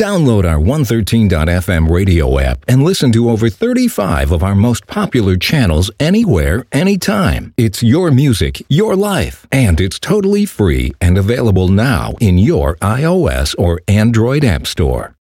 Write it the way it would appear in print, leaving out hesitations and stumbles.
Download our 113.fm radio app and listen to over 35 of our most popular channels anywhere, anytime. It's your music, your life, and it's totally free and available now in your iOS or Android app store.